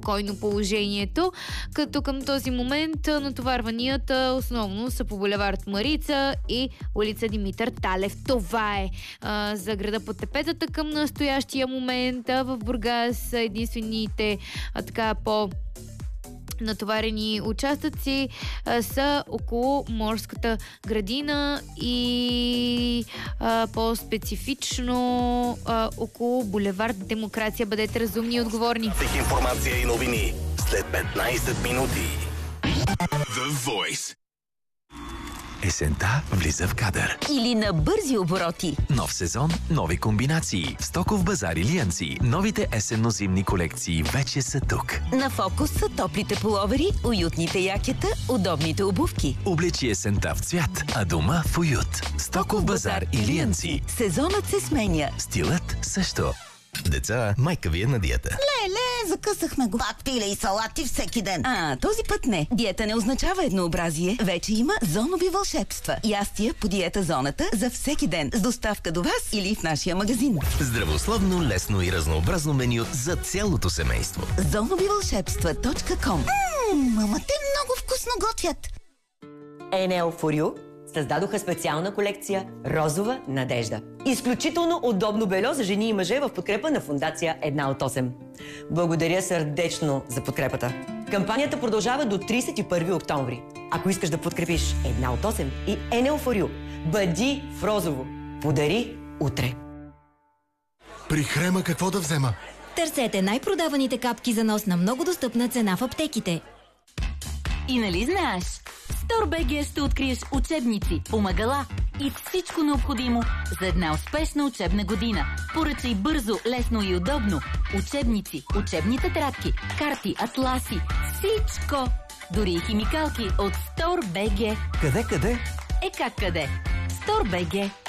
спокойно положението, като към този момент натоварванията основно са по булевард Марица и улица Димитър Талев. Това е за града под тепетата към настоящия момент. В Бургас единствените така натоварени участъци са около Морската градина и по-специфично около булевард Демокрация. Бъдете разумни и отговорни. Информация и новини след 15 минути. The Voice. Есента влиза в кадър. Или на бързи обороти. Нов сезон, нови комбинации. В Стоков базар Илиянци. Новите есенно-зимни колекции вече са тук. На фокус са топлите пуловери, уютните якета, удобните обувки. Облечи есента в цвят, а дома в уют. Стоков базар Илиянци. Сезонът се сменя. Стилът също. Деца, майка ви е на диета. Леле, закъсахме го. Пак пиле и салати всеки ден. Този път не. Диета не означава еднообразие. Вече има зонови вълшебства. Ястия по диета зоната за всеки ден. С доставка до вас или в нашия магазин. Здравословно, лесно и разнообразно меню за цялото семейство. Зоновивълшебства.com. Мама, те много вкусно готвят. Енел For You създадоха специална колекция Розова надежда. Изключително удобно бельо за жени и мъже в подкрепа на фондация 1 от 8. Благодаря сърдечно за подкрепата. Кампанията продължава до 31 октомври. Ако искаш да подкрепиш 1 от 8 и Енел For You, бъди в розово. Подари утре. При Хрема какво да взема? Търсете най-продаваните капки за нос на много достъпна цена в аптеките. И нали знаеш? StoreBG ще откриеш учебници, помагала и всичко необходимо за една успешна учебна година. Поръчай бързо, лесно и удобно. Учебници, учебни тетрадки, карти, атласи, всичко! Дори и химикалки от StoreBG. Къде? Как къде? StoreBG.